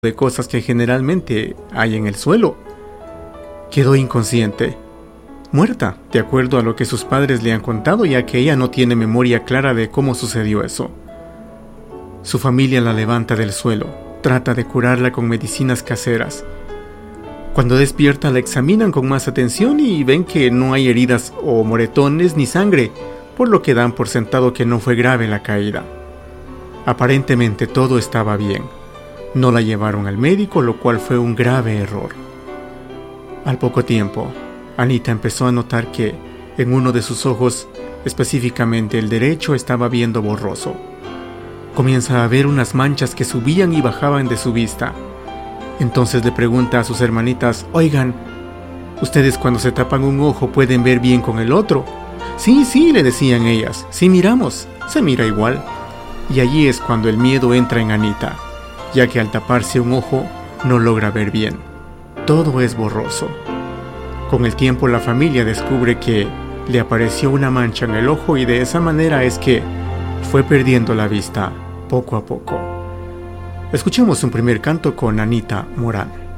de cosas que generalmente hay en el suelo. Quedó inconsciente, muerta, de acuerdo a lo que sus padres le han contado, ya que ella no tiene memoria clara de cómo sucedió eso. Su familia la levanta del suelo, trata de curarla con medicinas caseras. Cuando despierta la examinan con más atención y ven que no hay heridas o moretones ni sangre, por lo que dan por sentado que no fue grave la caída. Aparentemente todo estaba bien. No la llevaron al médico, lo cual fue un grave error. Al poco tiempo, Anita empezó a notar que en uno de sus ojos, específicamente el derecho, estaba viendo borroso. Comienza a ver unas manchas que subían y bajaban de su vista. Entonces le pregunta a sus hermanitas: «Oigan, ¿ustedes cuando se tapan un ojo pueden ver bien con el otro?» Sí, le decían ellas, sí miramos, se mira igual. Y allí es cuando el miedo entra en Anita, ya que al taparse un ojo no logra ver bien. Todo es borroso. Con el tiempo la familia descubre que le apareció una mancha en el ojo y de esa manera es que fue perdiendo la vista poco a poco. Escuchemos un primer canto con Anita Morán.